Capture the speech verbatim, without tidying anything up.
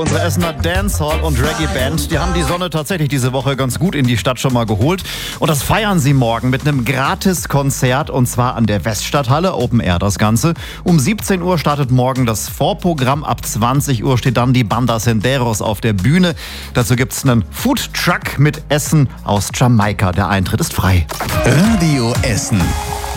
Unsere Essener Dancehall- und Reggae-Band, die haben die Sonne tatsächlich diese Woche ganz gut in die Stadt schon mal geholt. Und das feiern sie morgen mit einem Gratis-Konzert, und zwar an der Weststadthalle, Open Air das Ganze. Um siebzehn Uhr startet morgen das Vorprogramm, ab zwanzig Uhr steht dann die Banda Senderos auf der Bühne. Dazu gibt's einen Food-Truck mit Essen aus Jamaika. Der Eintritt ist frei. Radio Essen.